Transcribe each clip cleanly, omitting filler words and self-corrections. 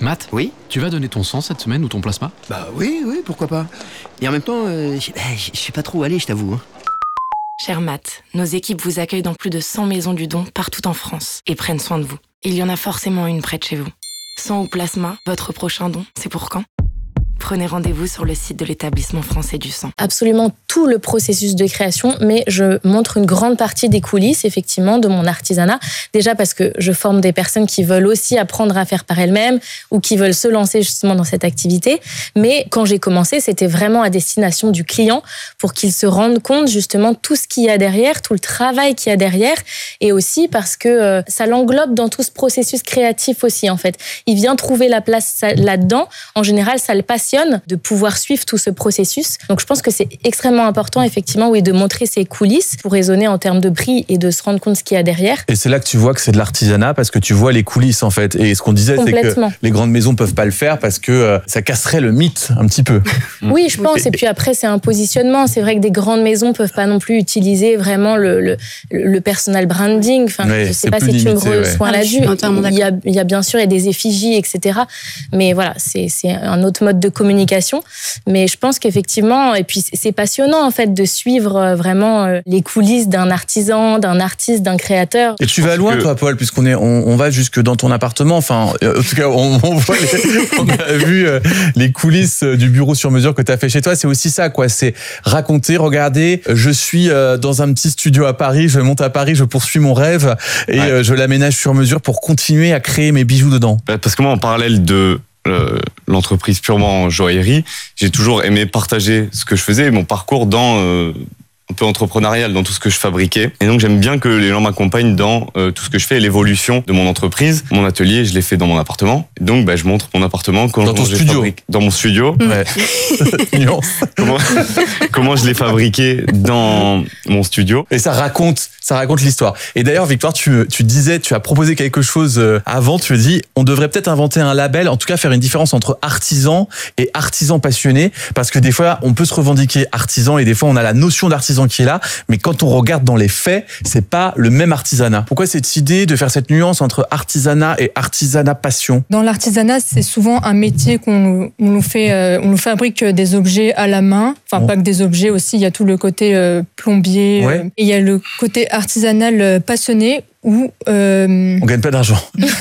Matt, Oui. tu vas donner ton sang cette semaine ou ton plasma? Bah oui, pourquoi pas. Et en même temps, je sais pas trop où aller, je t'avoue. Cher Matt, nos équipes vous accueillent dans plus de 100 maisons du don partout en France et prennent soin de vous. Il y en a forcément une près de chez vous. Sang ou plasma, votre prochain don, c'est pour quand? Prenez rendez-vous sur le site de l'établissement français du sang. Absolument tout le processus de création, mais je montre une grande partie des coulisses, effectivement, de mon artisanat. Déjà parce que je forme des personnes qui veulent aussi apprendre à faire par elles-mêmes ou qui veulent se lancer justement dans cette activité. Mais quand j'ai commencé, c'était vraiment à destination du client pour qu'il se rende compte justement tout ce qu'il y a derrière, tout le travail qu'il y a derrière, et aussi parce que ça l'englobe dans tout ce processus créatif aussi, en fait. Il vient trouver la place là-dedans. En général, ça le passionne de pouvoir suivre tout ce processus. Donc je pense que c'est extrêmement important, effectivement, oui, de montrer ses coulisses pour raisonner en termes de prix et de se rendre compte ce qu'il y a derrière. Et c'est là que tu vois que c'est de l'artisanat parce que tu vois les coulisses en fait. Et ce qu'on disait, c'est que les grandes maisons peuvent pas le faire parce que ça casserait le mythe un petit peu. Oui, je pense. Et puis après, c'est un positionnement. C'est vrai que des grandes maisons peuvent pas non plus utiliser vraiment le personal branding. Enfin, je sais pas si tu me rejoins là-dessus. Il y a bien sûr des effigies, etc. Mais voilà, c'est un autre mode de communication. Mais je pense qu'effectivement, et puis c'est passionnant en fait de suivre vraiment les coulisses d'un artisan, d'un artiste, d'un créateur. Et tu vas loin, toi, Paul, puisqu'on on va jusque dans ton appartement. Enfin, en tout cas, on a vu les coulisses du bureau sur mesure que tu as fait chez toi. C'est aussi ça, quoi. C'est raconter, regarder. Je suis dans un petit studio à Paris. Je monte à Paris. Je poursuis mon rêve et je l'aménage sur mesure pour continuer à créer mes bijoux dedans. Parce que moi, en parallèle de l'entreprise purement joaillerie, j'ai toujours aimé partager ce que je faisais, mon parcours dans un peu entrepreneurial, dans tout ce que je fabriquais. Et donc j'aime bien que les gens m'accompagnent dans tout ce que je fais, l'évolution de mon entreprise. Mon atelier, je l'ai fait dans mon appartement. Donc je montre mon appartement dans ton studio. Dans mon studio. Ouais. comment je l'ai fabriqué dans mon studio. Et ça raconte l'histoire. Et d'ailleurs, Victoire, tu disais, tu as proposé quelque chose avant, tu as dit, on devrait peut-être inventer un label, en tout cas faire une différence entre artisan et artisan passionné, parce que des fois, on peut se revendiquer artisan et des fois, on a la notion d'artisan qui est là, mais quand on regarde dans les faits, c'est pas le même artisanat. Pourquoi cette idée de faire cette nuance entre artisanat et artisanat passion? Dans l'artisanat, c'est souvent un métier qu'on nous fabrique des objets à la main. Enfin, pas que des objets aussi, il y a tout le côté plombier. Et il y a le côté artisanal passionné où on gagne pas d'argent.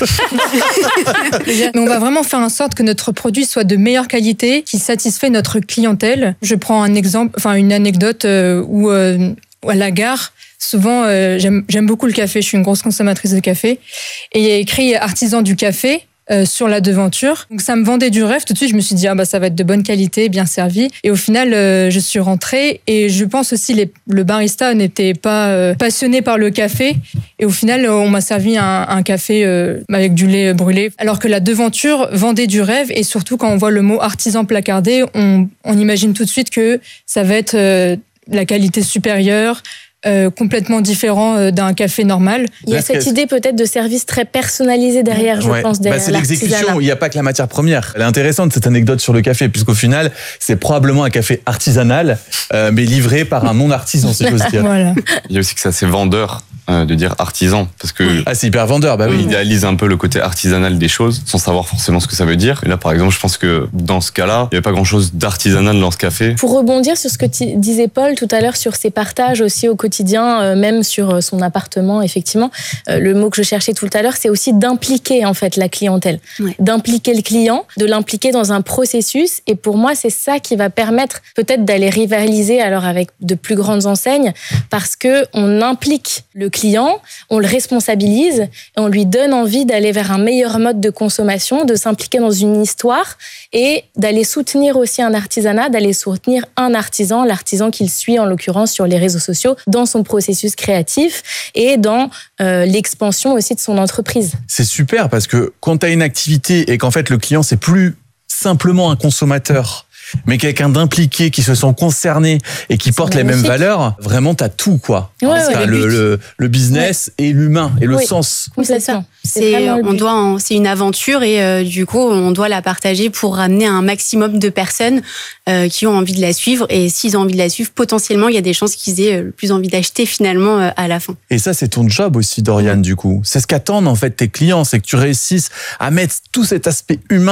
Mais on va vraiment faire en sorte que notre produit soit de meilleure qualité, qui satisfait notre clientèle. Je prends un exemple, une anecdote où à la gare, souvent j'aime beaucoup le café, je suis une grosse consommatrice de café, et il y a écrit artisan du café sur la devanture. Donc ça me vendait du rêve. Tout de suite, je me suis dit ça va être de bonne qualité, bien servi. Et au final, je suis rentrée et je pense aussi le barista n'était pas passionné par le café. Et au final, on m'a servi un café avec du lait brûlé. Alors que la devanture vendait du rêve et surtout quand on voit le mot artisan placardé, on imagine tout de suite que ça va être la qualité supérieure. Complètement différent d'un café normal. Il y a cette idée peut-être de service très personnalisé derrière, je pense, derrière c'est l'exécution, il n'y a pas que la matière première. Elle est intéressante, cette anecdote sur le café, puisqu'au final, c'est probablement un café artisanal, mais livré par un non-artisan, si j'ose dire. Voilà. Il y a aussi que ça, c'est vendeur de dire artisan, parce que c'est hyper vendeur, il idéalise un peu le côté artisanal des choses, sans savoir forcément ce que ça veut dire. Et là, par exemple, je pense que dans ce cas-là, il n'y avait pas grand-chose d'artisanal dans ce café. Pour rebondir sur ce que disait Paul tout à l'heure, sur ses partages aussi au quotidien, même sur son appartement, effectivement, le mot que je cherchais tout à l'heure, c'est aussi d'impliquer en fait la clientèle, d'impliquer le client, de l'impliquer dans un processus. Et pour moi, c'est ça qui va permettre peut-être d'aller rivaliser alors avec de plus grandes enseignes, parce que on implique le client, on le responsabilise et on lui donne envie d'aller vers un meilleur mode de consommation, de s'impliquer dans une histoire et d'aller soutenir aussi un artisanat, d'aller soutenir un artisan, l'artisan qu'il suit en l'occurrence sur les réseaux sociaux, dans son processus créatif et dans l'expansion aussi de son entreprise. C'est super parce que quand tu as une activité et qu'en fait le client c'est plus simplement un consommateur, mais quelqu'un d'impliqué qui se sent concerné et qui porte les mêmes valeurs, vraiment t'as tout quoi. Le business et l'humain et le sens. Oui, c'est ça. C'est une aventure et du coup on doit la partager pour ramener un maximum de personnes qui ont envie de la suivre, et s'ils ont envie de la suivre, potentiellement il y a des chances qu'ils aient le plus envie d'acheter finalement à la fin. Et ça c'est ton job aussi, Doriane, du coup. C'est ce qu'attendent en fait tes clients, c'est que tu réussisses à mettre tout cet aspect humain